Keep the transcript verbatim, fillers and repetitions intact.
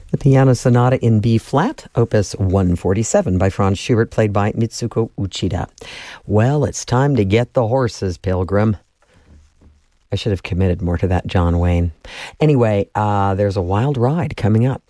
The Piano Sonata in B flat, opus one forty-seven by Franz Schubert, played by Mitsuko Uchida. Well, it's time to get the horses, Pilgrim. I should have committed more to that John Wayne. Anyway, uh, there's a wild ride coming up